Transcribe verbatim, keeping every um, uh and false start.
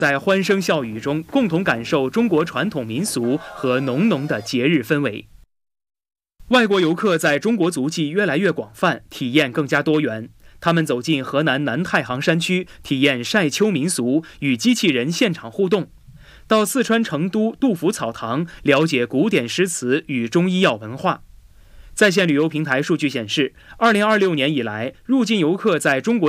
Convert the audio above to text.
在欢声笑语中共同感受中国传统民俗和浓浓的节日氛围。外国游客在中国足迹越来越广泛，体验更加多元。他们走进河南南太行山区，体验晒秋民俗，与机器人现场互动；到四川成都杜甫草堂，了解古典诗词与中医药文化。在线旅游平台数据显示，二零二六年以来，入境游客在中国